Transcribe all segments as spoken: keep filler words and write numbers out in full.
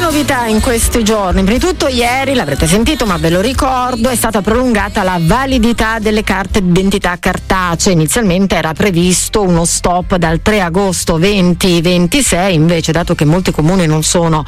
novità in questi giorni. Prima di tutto ieri, l'avrete sentito ma ve lo ricordo, è stata prolungata la validità delle carte d'identità cartacee. Inizialmente era previsto uno stop dal tre agosto venti ventisei, invece dato che molti comuni non sono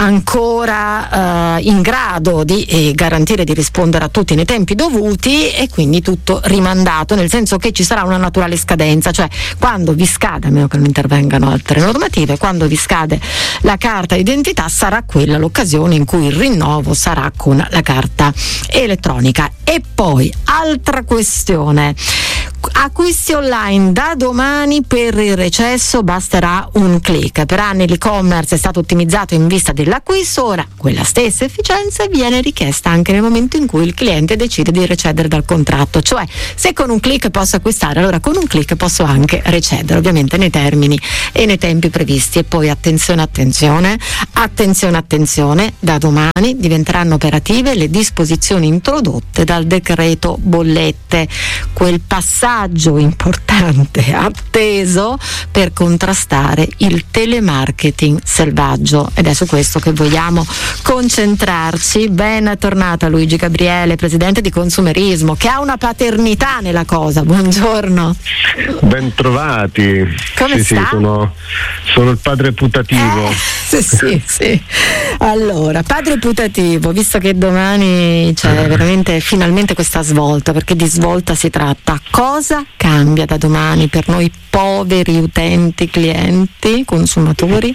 ancora eh, in grado di eh, garantire di rispondere a tutti nei tempi dovuti, e quindi tutto rimandato, nel senso che ci sarà una naturale scadenza, cioè quando vi scade, a meno che non intervengano altre normative, quando vi scade la carta d'identità sarà quella l'occasione in cui il rinnovo sarà con la carta elettronica. E poi altra questione: acquisti online da domani per il recesso basterà un click. Per anni l'e-commerce è stato ottimizzato in vista dell'acquisto, ora quella stessa efficienza viene richiesta anche nel momento in cui il cliente decide di recedere dal contratto, cioè se con un click posso acquistare, allora con un click posso anche recedere, ovviamente nei termini e nei tempi previsti. E poi attenzione attenzione attenzione attenzione da domani diventeranno operative le disposizioni introdotte dal decreto bollette, quel passaggio importante atteso per contrastare il telemarketing selvaggio, ed è su questo che vogliamo concentrarci. Ben tornata Luigi Gabriele, presidente di Consumerismo, che ha una paternità nella cosa. Buongiorno. Ben trovati. Come sì, sta? Sì, sono, sono il padre putativo. Eh, sì, sì, sì. Allora, padre putativo, visto che domani c'è veramente finalmente questa svolta, perché di svolta si tratta, cosa cambia da domani per noi poveri utenti, clienti, consumatori?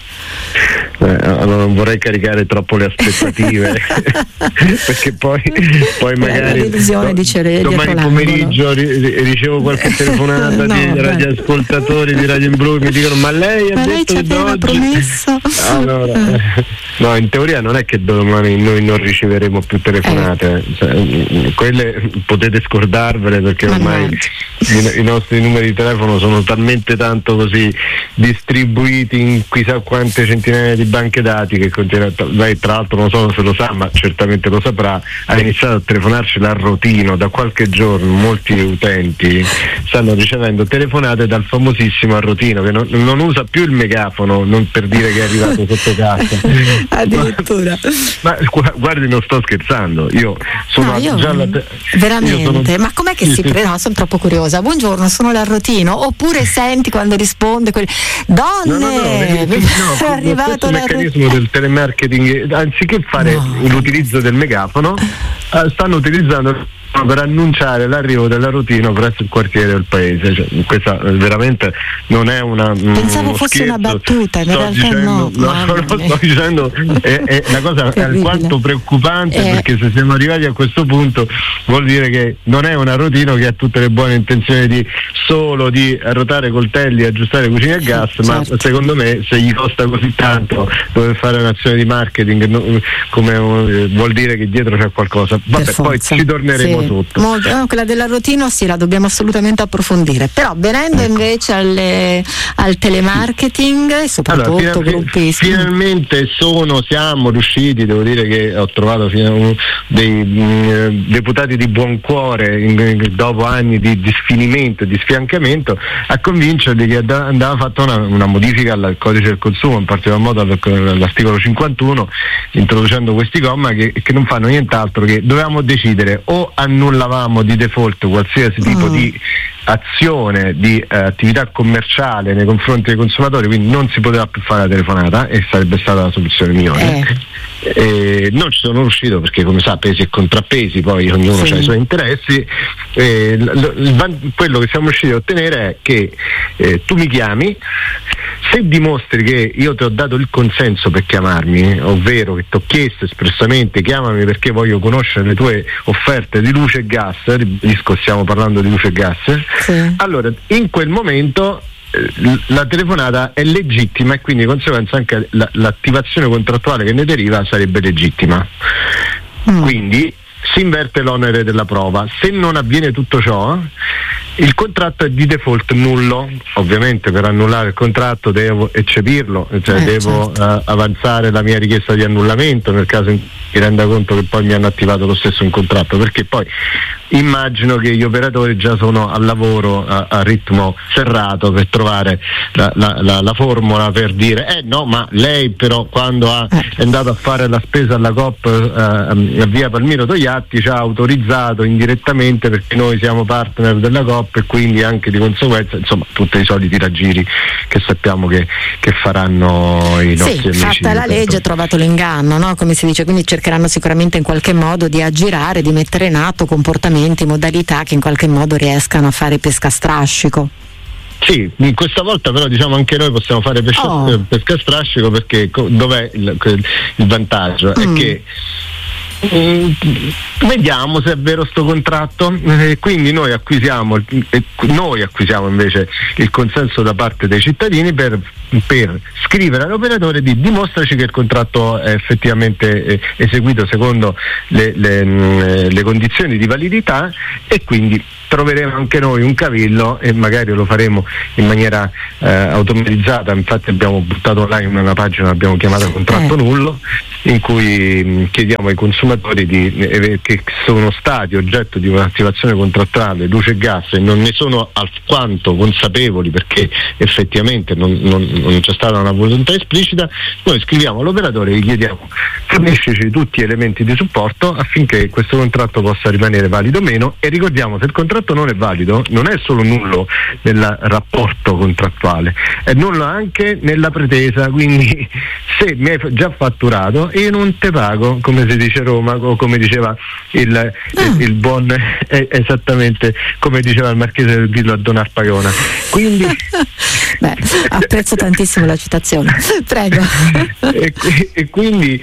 Eh, allora non vorrei caricare troppo le aspettative perché poi, poi magari la dice domani pomeriggio ri- ricevo qualche telefonata no, di radioascoltatori di Radio Imbru, mi dicono ma lei ha ma detto lei ci aveva promesso. Allora, eh, no, in teoria non è che domani noi non riceveremo più telefonate, eh. cioè, quelle potete scordarvele, perché ormai i, i nostri numeri di telefono sono talmente tanto così distribuiti in chissà quante centinaia di banche dati che continua, lei tra l'altro non so se lo sa ma certamente lo saprà, ha iniziato a telefonarci l'Arrotino da qualche giorno. Molti utenti stanno ricevendo telefonate dal famosissimo Arrotino, che non, non usa più il megafono, non per dire che è arrivato sotto casa addirittura. Ma, ma guardi, non sto scherzando, io sono no, io, già la te- veramente io sono... ma com'è che sì, si sì. pre- no, sono troppo curiosa. Buongiorno, sono l'Arrotino. Oppure senti quando risponde quel donne, no, no, no, è no, arrivato il meccanismo del telemarketing, anziché fare no. l'utilizzo del megafono, eh, stanno utilizzando per annunciare l'arrivo dell'Arrotino presso il quartiere del paese. Cioè, questa veramente non è una pensavo fosse scherzo. Una battuta, in sto realtà dicendo, no, no, no sto dicendo è, è la cosa è alquanto preoccupante, eh. perché se siamo arrivati a questo punto vuol dire che non è un Arrotino che ha tutte le buone intenzioni di solo di arrotare coltelli e aggiustare cucine a gas, certo. ma secondo me se gli costa così tanto dover fare un'azione di marketing, no, come uh, vuol dire che dietro c'è qualcosa. Vabbè, poi ci torneremo sì. tutto. Molto, no, quella dell'Arrotino sì, la dobbiamo assolutamente approfondire, però venendo ecco. invece alle, al telemarketing e soprattutto allora, fina, gruppi finalmente sono siamo riusciti, devo dire che ho trovato fino dei mh, deputati di buon cuore in, in, dopo anni di, di sfinimento, di sfiancamento, a convincerli che andava fatta una, una modifica al codice del consumo, in particolar modo all'articolo cinquantuno, introducendo questi comma che, che non fanno nient'altro che dovevamo decidere o annullavamo di default qualsiasi tipo mm. di azione di eh, attività commerciale nei confronti dei consumatori, quindi non si poteva più fare la telefonata e sarebbe stata la soluzione migliore. Eh. Eh, non ci sono riuscito perché, come sa, pesi e contrappesi, poi ognuno sì. ha i suoi interessi. Eh, l- l- quello che siamo riusciti a ottenere è che eh, tu mi chiami, se dimostri che io ti ho dato il consenso per chiamarmi, ovvero che ti ho chiesto espressamente chiamami perché voglio conoscere le tue offerte di luce e gas, ribadisco stiamo parlando di luce e gas, sì. allora in quel momento la telefonata è legittima e quindi di conseguenza anche la, l'attivazione contrattuale che ne deriva sarebbe legittima. Mm. Quindi si inverte l'onere della prova. Se non avviene tutto ciò, il contratto è di default nullo. Ovviamente per annullare il contratto devo eccepirlo, cioè eh, devo certo. uh, avanzare la mia richiesta di annullamento nel caso in cui mi renda conto che poi mi hanno attivato lo stesso un contratto, perché poi immagino che gli operatori già sono al lavoro a, a ritmo serrato per trovare la, la, la, la formula per dire eh no, ma lei però quando ha, è andato a fare la spesa alla Coop eh, a via Palmiro Togliatti ci ha autorizzato indirettamente perché noi siamo partner della Coop e quindi anche di conseguenza, insomma, tutti i soliti raggiri che sappiamo che, che faranno i nostri sì, amici. Fatta la legge, trovato l'inganno, no? Come si dice, quindi cercheranno sicuramente in qualche modo di aggirare, di mettere in atto comportamenti, modalità che in qualche modo riescano a fare pesca a strascico. Sì, questa volta però diciamo anche noi possiamo fare pesca, oh. pesca a strascico, perché dov'è il, il vantaggio? Mm. È che Mm, vediamo se è vero sto contratto, eh, quindi noi acquisiamo eh, noi acquisiamo invece il consenso da parte dei cittadini per, per scrivere all'operatore di dimostraci che il contratto è effettivamente eh, eseguito secondo le, le, le condizioni di validità, e quindi troveremo anche noi un cavillo e magari lo faremo in maniera eh, automatizzata. Infatti abbiamo buttato online una pagina, l'abbiamo chiamata contratto eh. nullo, in cui mh, chiediamo ai consumatori di, eh, che sono stati oggetto di un'attivazione contrattuale luce e gas e non ne sono alquanto consapevoli perché effettivamente non, non, non c'è stata una volontà esplicita, noi scriviamo all'operatore e gli chiediamo forniscici tutti gli elementi di supporto affinché questo contratto possa rimanere valido o meno, e ricordiamo, se il contratto non è valido non è solo nullo nel rapporto contrattuale, è nullo anche nella pretesa, quindi se mi hai già fatturato io non te pago, come si dice a Roma, o come diceva il, ah. il, il buon eh, esattamente come diceva il marchese del Grillo a Don Arpagona, quindi beh, apprezzo tantissimo la citazione, prego. e, e quindi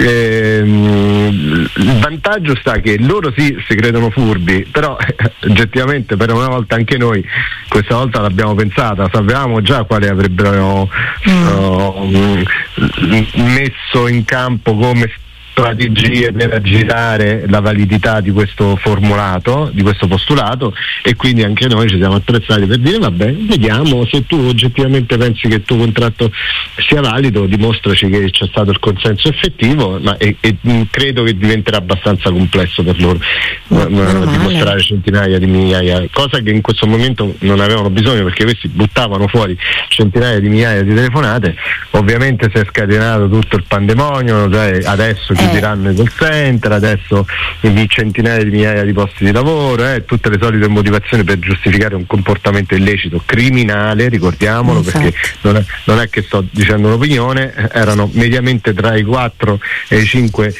ehm, il vantaggio sta che loro sì si credono furbi, però oggettivamente per una volta anche noi questa volta l'abbiamo pensata, sapevamo già quale avrebbero mm. uh, messo in campo come strategie per aggirare la validità di questo formulato, di questo postulato, e quindi anche noi ci siamo attrezzati per dire vabbè, vediamo, se tu oggettivamente pensi che il tuo contratto sia valido, dimostraci che c'è stato il consenso effettivo, ma e, e credo che diventerà abbastanza complesso per loro ma, ma, dimostrare centinaia di migliaia, cosa che in questo momento non avevano bisogno perché questi buttavano fuori centinaia di migliaia di telefonate. Ovviamente si è scatenato tutto il pandemonio, cioè adesso chi diranno i call center, adesso di centinaia di migliaia di posti di lavoro, eh, tutte le solite motivazioni per giustificare un comportamento illecito criminale, ricordiamolo, esatto. Perché non è, non è che sto dicendo un'opinione, erano mediamente tra i quattro e i cinque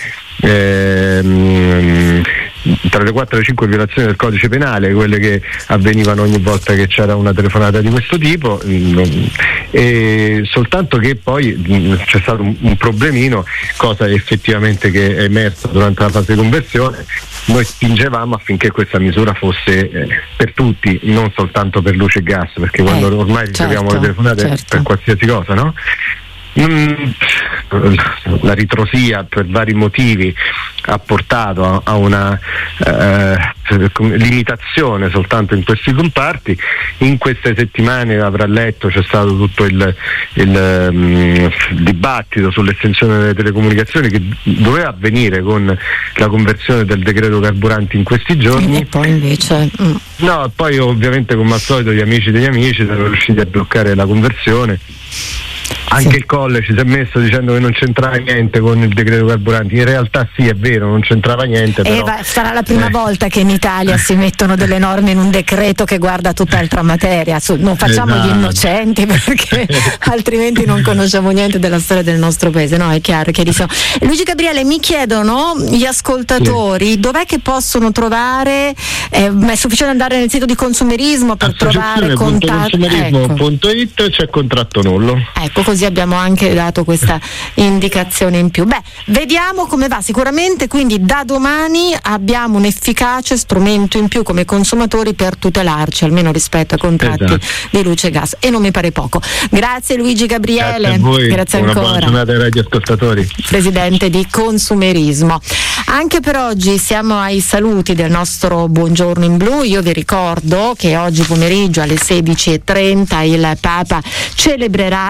ehm, tra le quattro e le cinque violazioni del codice penale, quelle che avvenivano ogni volta che c'era una telefonata di questo tipo, e soltanto che poi c'è stato un, un problemino, cosa effettivamente che è emersa durante la fase di conversione. Noi spingevamo affinché questa misura fosse eh, per tutti, non soltanto per luce e gas, perché quando eh, ormai riceviamo certo, le telefonate certo. per qualsiasi cosa, no? Mm, la ritrosia per vari motivi ha portato a, a una eh, limitazione soltanto in questi comparti. In queste settimane avrà letto, c'è stato tutto il, il, um, il dibattito sull'estensione delle telecomunicazioni che doveva avvenire con la conversione del decreto carburanti in questi giorni, e poi invece mm. no, poi ovviamente come al solito gli amici degli amici sono riusciti a bloccare la conversione. Anche sì. Il Colle ci si è messo dicendo che non c'entrava niente con il decreto carburanti, in realtà sì, è vero, non c'entrava niente, però... E sarà la prima eh. volta che in Italia si mettono delle norme in un decreto che guarda tutt'altra materia. Non facciamo esatto. gli innocenti, perché altrimenti non conosciamo niente della storia del nostro paese, no? È chiaro, chiarissimo. Luigi Gabriele, mi chiedono gli ascoltatori sì. dov'è che possono trovare, eh, è sufficiente andare nel sito di Consumerismo per trovare contatti. Consumerismo punto it ecco. C'è contratto nullo. Ecco, così abbiamo anche dato questa indicazione in più. Beh, vediamo come va. Sicuramente quindi da domani abbiamo un efficace strumento in più come consumatori per tutelarci, almeno rispetto ai contratti esatto. di luce e gas, e non mi pare poco. Grazie Luigi Gabriele, grazie a voi, grazie una ancora. Buona giornata ai radioascoltatori. Presidente di Consumerismo. Anche per oggi siamo ai saluti del nostro Buongiorno in Blu. Io vi ricordo che oggi pomeriggio alle sedici e trenta il Papa celebrerà i funerali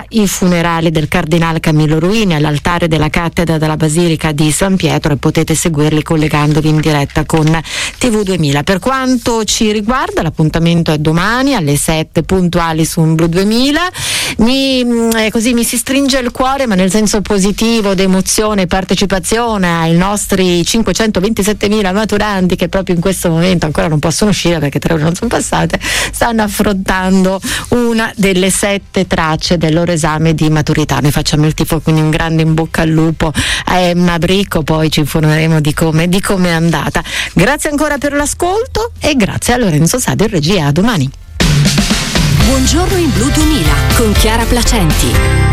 funerali del cardinale Camillo Ruini all'altare della cattedra della Basilica di San Pietro, e potete seguirli collegandovi in diretta con T V duemila. Per quanto ci riguarda, l'appuntamento è domani alle sette puntuali su Blu duemila. Mi, eh, così mi si stringe il cuore, ma nel senso positivo, d'emozione e partecipazione ai nostri cinquecentoventisettemila maturanti che proprio in questo momento ancora non possono uscire perché tre ore non sono passate, stanno affrontando una delle sette tracce del loro esame di maturità. Noi facciamo il tifo, quindi un grande in bocca al lupo a Emma Bricco, poi ci informeremo di come di come è andata. Grazie ancora per l'ascolto e grazie a Lorenzo Sadio in regia. A domani. Buongiorno in Blu duemila con Chiara Placenti.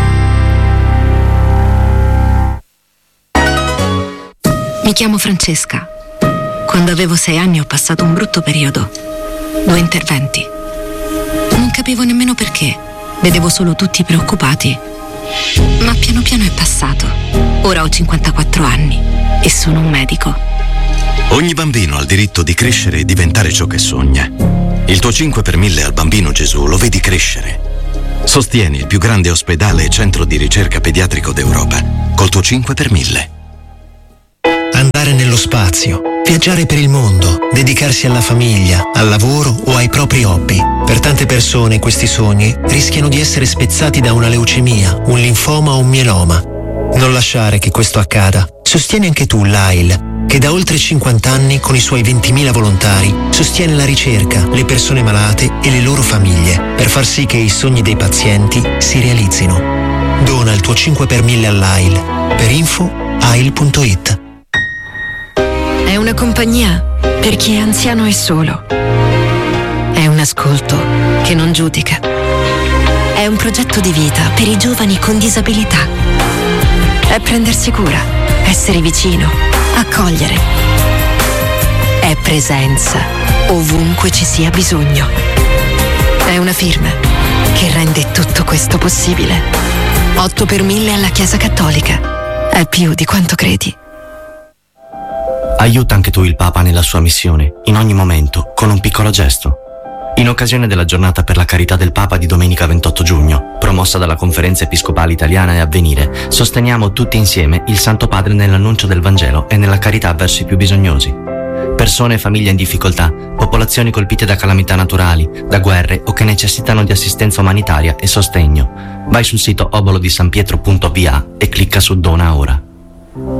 Mi chiamo Francesca. Quando avevo sei anni ho passato un brutto periodo. Due interventi. Non capivo nemmeno perché. Vedevo solo tutti preoccupati. Ma piano piano è passato. Ora ho cinquantaquattro anni e sono un medico. Ogni bambino ha il diritto di crescere e diventare ciò che sogna. Il tuo cinque per mille al Bambino Gesù lo vedi crescere. Sostieni il più grande ospedale e centro di ricerca pediatrico d'Europa col tuo cinque per mille. Andare nello spazio, viaggiare per il mondo, dedicarsi alla famiglia, al lavoro o ai propri hobby. Per tante persone questi sogni rischiano di essere spezzati da una leucemia, un linfoma o un mieloma. Non lasciare che questo accada. Sostieni anche tu l'A I L, che da oltre cinquanta anni con i suoi ventimila volontari sostiene la ricerca, le persone malate e le loro famiglie per far sì che i sogni dei pazienti si realizzino. Dona il tuo cinque per mille all'A I L. Per info A I L punto it. È una compagnia per chi è anziano e solo. È un ascolto che non giudica. È un progetto di vita per i giovani con disabilità. È prendersi cura, essere vicino, accogliere. È presenza ovunque ci sia bisogno. È una firma che rende tutto questo possibile. otto per mille alla Chiesa Cattolica. È più di quanto credi. Aiuta anche tu il Papa nella sua missione, in ogni momento, con un piccolo gesto. In occasione della giornata per la carità del Papa di domenica ventotto giugno, promossa dalla Conferenza Episcopale Italiana e Avvenire, sosteniamo tutti insieme il Santo Padre nell'annuncio del Vangelo e nella carità verso i più bisognosi. Persone e famiglie in difficoltà, popolazioni colpite da calamità naturali, da guerre o che necessitano di assistenza umanitaria e sostegno. Vai sul sito obolo di san pietro punto v a e clicca su Dona ora.